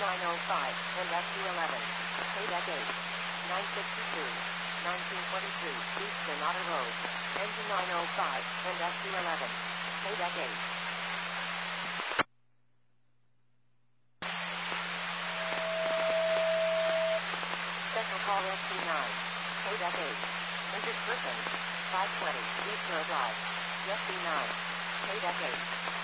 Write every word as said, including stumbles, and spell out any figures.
nine oh five, and S two eleven. Paydeck eight. nine sixty-two. nineteen twenty-three, East Granada Road. Engine nine oh five, and S two eleven. Paydeck eight. Special call S two nine. Paydeck eight. Injured person. five twenty, East Road Drive. S two nine. Paydeck eight.